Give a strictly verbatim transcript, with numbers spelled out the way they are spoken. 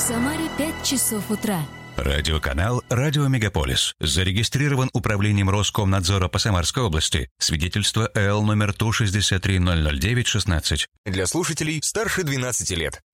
Самаре пять часов утра. Радиоканал «Радио Мегаполис». Зарегистрирован управлением Роскомнадзора по Самарской области. Свидетельство Л номер Ту шестьдесят три ноль ноль девять шестнадцать. Для слушателей старше двенадцати лет.